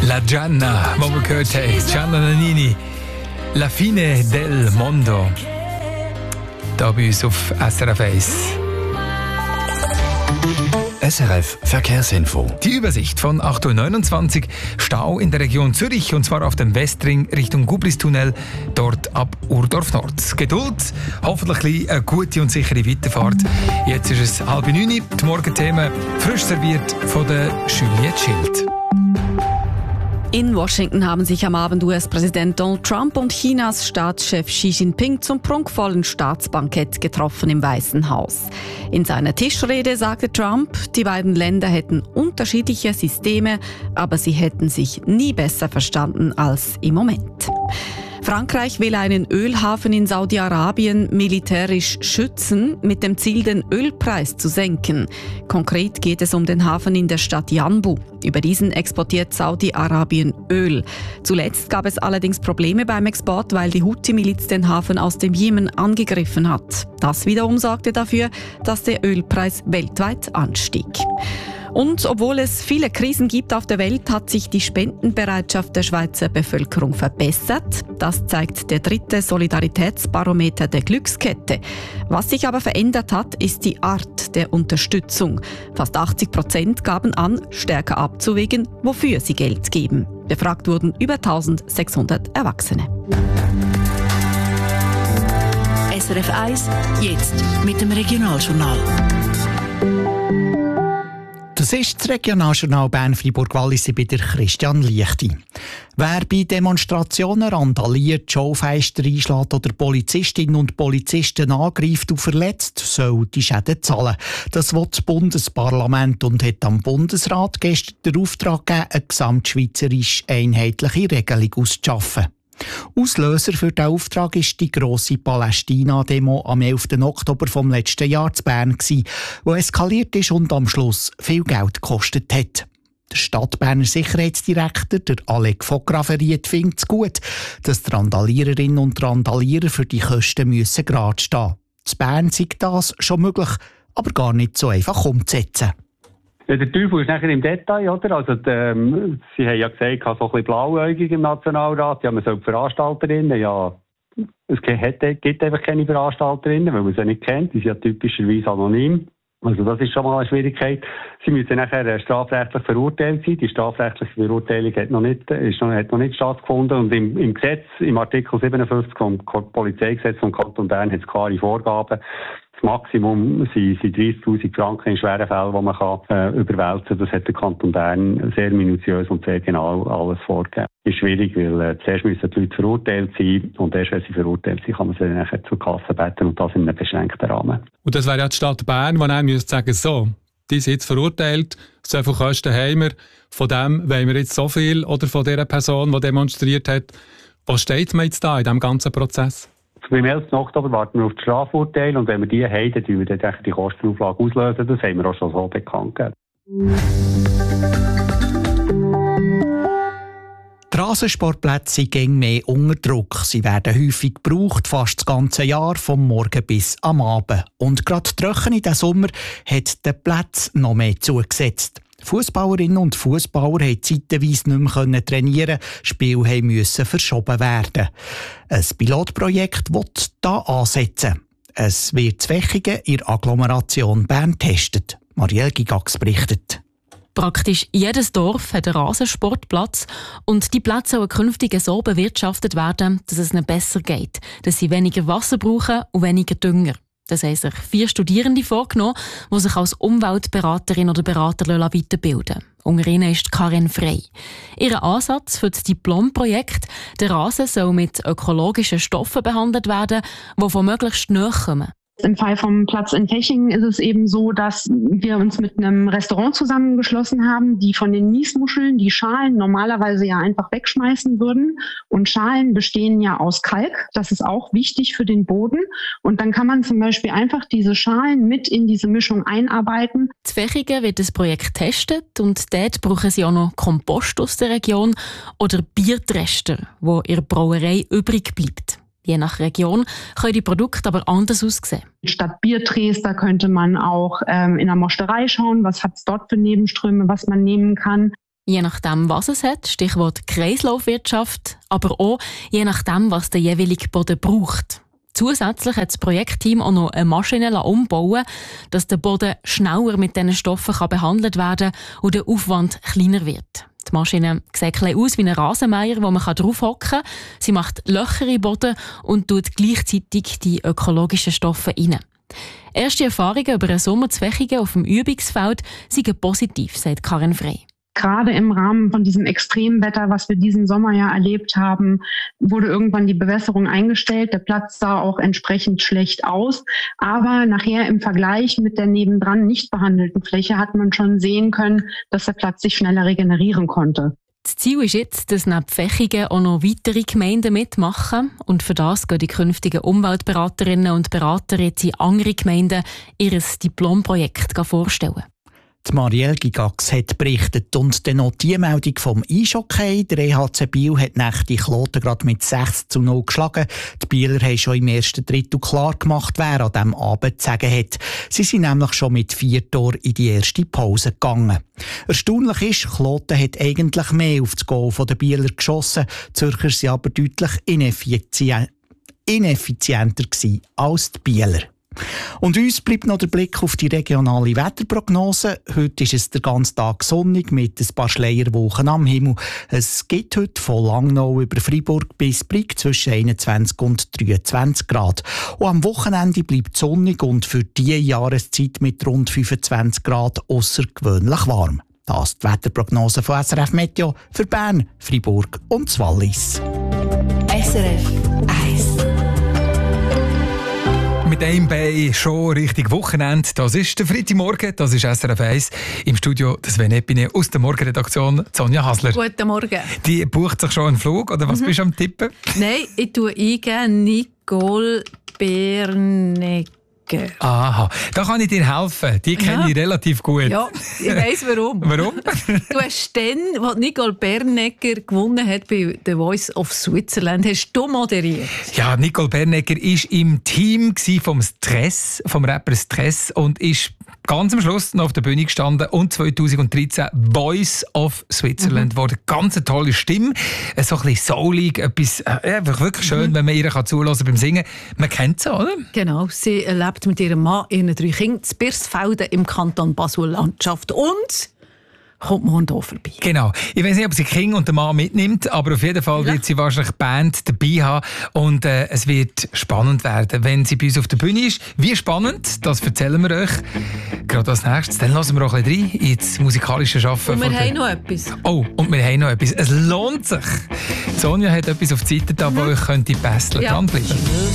La Gianna, wo wir gehört haben, Gianna Nannini, La Fine del Mondo, hier bei uns auf SRF 1. SRF Verkehrsinfo. Die Übersicht von 8.29 Uhr. Stau in der Region Zürich, und zwar auf dem Westring Richtung Gublistunnel, dort ab Urdorf Nord. Geduld, hoffentlich eine gute und sichere Weiterfahrt. Jetzt ist es 8:30 Uhr, die Morgenthemen frisch serviert von der Juliette Schild. In Washington haben sich am Abend US-Präsident Donald Trump und Chinas Staatschef Xi Jinping zum prunkvollen Staatsbankett getroffen im Weißen Haus. In seiner Tischrede sagte Trump, die beiden Länder hätten unterschiedliche Systeme, aber sie hätten sich nie besser verstanden als im Moment. Frankreich will einen Ölhafen in Saudi-Arabien militärisch schützen, mit dem Ziel, den Ölpreis zu senken. Konkret geht es um den Hafen in der Stadt Yanbu. Über diesen exportiert Saudi-Arabien Öl. Zuletzt gab es allerdings Probleme beim Export, weil die Houthi-Miliz den Hafen aus dem Jemen angegriffen hat. Das wiederum sorgte dafür, dass der Ölpreis weltweit anstieg. Und obwohl es viele Krisen gibt auf der Welt, hat sich die Spendenbereitschaft der Schweizer Bevölkerung verbessert. Das zeigt der 3. Solidaritätsbarometer der Glückskette. Was sich aber verändert hat, ist die Art der Unterstützung. Fast 80% gaben an, stärker abzuwägen, wofür sie Geld geben. Befragt wurden über 1600 Erwachsene. SRF 1, jetzt mit dem Regionaljournal. Das ist das Regionaljournal Bern-Freiburg-Wallis bei der Christian Liechti. Wer bei Demonstrationen randaliert, Schaufenster einschlägt oder Polizistinnen und Polizisten angreift und verletzt, soll die Schäden zahlen. Das will das Bundesparlament und hat am Bundesrat gestern den Auftrag gegeben, eine gesamtschweizerisch einheitliche Regelung auszuschaffen. Auslöser für diesen Auftrag war die grosse Palästina-Demo am 11. Oktober vom letzten Jahr zu Bern, die eskaliert ist und am Schluss viel Geld gekostet hat. Der Stadtberner Sicherheitsdirektor, der Alec Vograferiet, findet es gut, dass die Randaliererinnen und Randalierer für die Kosten müssen gerade stehen. In Bern sei das schon möglich, aber gar nicht so einfach umzusetzen. Ja, der Teufel ist nachher im Detail, oder? Also, Sie haben ja gesagt, so ein bisschen blauäugig im Nationalrat. Ja, man soll die Veranstalterinnen, ja, es gibt einfach keine Veranstalterinnen, weil man sie nicht kennt. Die sind ja typischerweise anonym. Also, das ist schon mal eine Schwierigkeit. Sie müssen nachher strafrechtlich verurteilt sein. Die strafrechtliche Verurteilung hat noch nicht stattgefunden. Und im Gesetz, im Artikel 57 vom Polizeigesetz vom Kanton Bern, hat es klare Vorgaben. Das Maximum sind 30'000 Franken in schweren Fällen, die man überwälzen kann. Das hat der Kanton Bern sehr minutiös und sehr genau alles vorgegeben. Das ist schwierig, weil zuerst müssen die Leute verurteilt sein und erst wenn sie verurteilt sind, kann man sie dann nachher zur Kasse beten und das in einem beschränkten Rahmen. Und das wäre ja die Stadt Bern, die dann sagen so, die sind jetzt verurteilt, so viele Kosten haben wir, von dem wollen wir jetzt so viel oder von dieser Person, die demonstriert hat. Was steht man jetzt da in diesem ganzen Prozess? Beim 11. Oktober warten wir auf das Strafurteil und wenn wir die haben, dann lösen wir dann die Kostenauflage auslösen. Das haben wir auch schon so bekannt gegeben. Die Rasensportplätze sind mehr unter Druck. Sie werden häufig gebraucht, fast das ganze Jahr, vom Morgen bis am Abend. Und gerade die Trockenheit in diesem Sommer hat den Platz noch mehr zugesetzt. Fußballerinnen und Fußballer konnten zeitweise nicht mehr trainieren, Spiele mussten verschoben werden. Ein Pilotprojekt will da ansetzen. Es wird Fächungen in der Agglomeration Bern getestet. Marielle Gigax berichtet. Praktisch jedes Dorf hat einen Rasensportplatz und die Plätze sollen künftig so bewirtschaftet werden, dass es ihnen besser geht, dass sie weniger Wasser brauchen und weniger Dünger. Das haben sich 4 Studierende vorgenommen, die sich als Umweltberaterin oder Berater weiterbilden lassen. Unter ihnen ist Karin Frey. Ihr Ansatz für das Diplomprojekt: der Rasen soll mit ökologischen Stoffen behandelt werden, die von möglichst nahe kommen. Im Fall vom Platz in Fechingen ist es eben so, dass wir uns mit einem Restaurant zusammengeschlossen haben, die von den Miesmuscheln die Schalen normalerweise ja einfach wegschmeißen würden. Und Schalen bestehen ja aus Kalk. Das ist auch wichtig für den Boden. Und dann kann man zum Beispiel einfach diese Schalen mit in diese Mischung einarbeiten. In Fechingen wird das Projekt getestet und dort brauchen sie auch noch Kompost aus der Region oder Biertrester, wo in der Brauerei übrig bleibt. Je nach Region können die Produkte aber anders aussehen. Statt Bierträs, da könnte man auch in der Mosterei schauen, was hat es dort für Nebenströme, was man nehmen kann. Je nachdem, was es hat, Stichwort Kreislaufwirtschaft, aber auch je nachdem, was der jeweilige Boden braucht. Zusätzlich hat das Projektteam auch noch eine Maschine umbauen, dass der Boden schneller mit diesen Stoffen behandelt werden kann und der Aufwand kleiner wird. Die Maschine sieht ein bisschen aus wie ein Rasenmäher, wo man drauf hocken kann. Sie macht Löcher im Boden und tut gleichzeitig die ökologischen Stoffe rein. Erste Erfahrungen über einen Sommer zu Vechigen auf dem Übungsfeld sind positiv, sagt Karin Frey. Gerade im Rahmen von diesem Extremwetter, was wir diesen Sommer ja erlebt haben, wurde irgendwann die Bewässerung eingestellt. Der Platz sah auch entsprechend schlecht aus. Aber nachher im Vergleich mit der nebendran nicht behandelten Fläche hat man schon sehen können, dass der Platz sich schneller regenerieren konnte. Das Ziel ist jetzt, dass neben Vechigen auch noch weitere Gemeinden mitmachen. Und für das gehen die künftigen Umweltberaterinnen und Berater jetzt in andere Gemeinden ihr Diplomprojekt vorstellen. Die Marielle Gigax hat berichtet und dann noch die Meldung vom Eishockey. Der EHC Biel hat die Kloten gerade mit 6:0 geschlagen. Die Bieler haben schon im ersten Drittel klar gemacht, wer an diesem Abend zu sagen hat. Sie sind nämlich schon mit 4 Toren in die erste Pause gegangen. Erstaunlich ist, Kloten hat eigentlich mehr auf das Goal der Bieler geschossen. Die Zürcher waren aber deutlich ineffizienter als die Bieler. Und uns bleibt noch der Blick auf die regionale Wetterprognose. Heute ist es den ganzen Tag sonnig mit ein paar Schleierwolken am Himmel. Es gibt heute von Langnau über Freiburg bis Brig zwischen 21 und 23 Grad. Und am Wochenende bleibt es sonnig und für diese Jahreszeit mit rund 25 Grad außergewöhnlich warm. Das ist die Wetterprognose von SRF Meteo für Bern, Freiburg und das Wallis. SRF 1. Mit einem Bein schon Richtung Wochenende. Das ist der Freitagmorgen, das ist SRF 1. Im Studio das Sven Epine aus der Morgenredaktion, Sonja Hasler. Guten Morgen. Die bucht sich schon einen Flug, oder was bist du am Tippen? Nein, ich tue eingeben Nicole Bernegger. Aha, da kann ich dir helfen. Die kenne ich relativ gut. Ja, ich weiss warum. Warum? Du hast dann, als Nicole Bernegger gewonnen hat bei The Voice of Switzerland, hast du moderiert. Ja, Nicole Bernegger war im Team vom Rapper Stress und ist ganz am Schluss noch auf der Bühne gestanden und 2013 Voice of Switzerland wurde. Ganz eine tolle Stimme, so ein bisschen soulig, etwas einfach wirklich schön, wenn man ihr zuhören beim Singen. Man kennt sie, oder? Genau, sie lebt mit ihrem Mann, ihren 3 Kindern, in Birsfelden im Kanton Basel-Landschaft und kommt morgen hier vorbei. Genau. Ich weiß nicht, ob sie King und den Mann mitnimmt, aber auf jeden Fall wird sie wahrscheinlich die Band dabei haben und es wird spannend werden, wenn sie bei uns auf der Bühne ist. Wie spannend, das erzählen wir euch gerade als nächstes. Dann lassen wir auch ein bisschen rein ins musikalische Schaffen. Und wir haben noch etwas. Oh, und wir haben noch etwas. Es lohnt sich. Sonja hat etwas auf die Seite da, wo euch basteln könnte. Dranbleiben.